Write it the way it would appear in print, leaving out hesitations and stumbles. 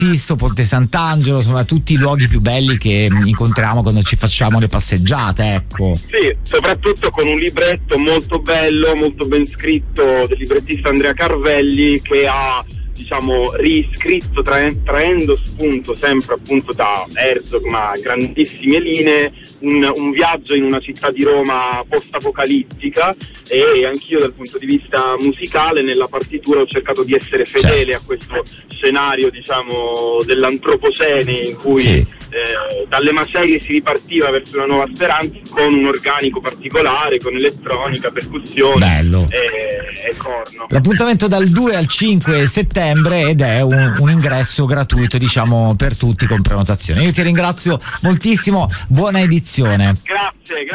Sisto, Ponte Sant'Angelo, insomma tutti i luoghi più belli che incontriamo quando ci facciamo le passeggiate, ecco. Sì, soprattutto con un libretto molto bello, molto ben scritto del librettista Andrea Carvelli, che ha, diciamo, riscritto traendo spunto sempre appunto da Herzog, ma grandissime linee, un viaggio in una città di Roma post-apocalittica, e anch'io dal punto di vista musicale nella partitura ho cercato di essere fedele a questo scenario, diciamo, dell'antropocene in cui dalle macerie si ripartiva verso una nuova speranza, con un organico particolare, con elettronica, percussione e corno. L'appuntamento dal 2 al 5 settembre ed è un ingresso gratuito, diciamo, per tutti con prenotazione. Io ti ringrazio moltissimo, buona edizione. Grazie.